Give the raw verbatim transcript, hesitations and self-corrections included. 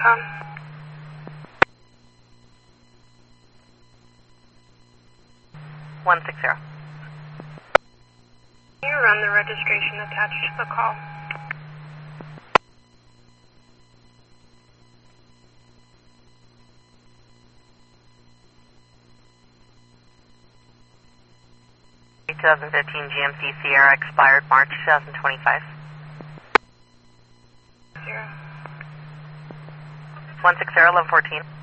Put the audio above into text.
com. one six zero. Can you run the registration attached to the call? twenty fifteen G M C Sierra expired March twenty twenty-five. Zero. one six zero, eleven fourteen.